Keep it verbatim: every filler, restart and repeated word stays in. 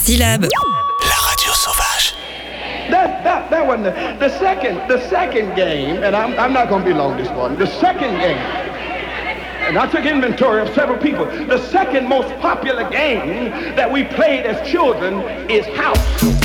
syllabes. La radio sauvage. That, that, that one, the, the second, the second game, and I'm, I'm not going to be long this morning, the second game, and I took inventory of several people, the second most popular game that we played as children is house.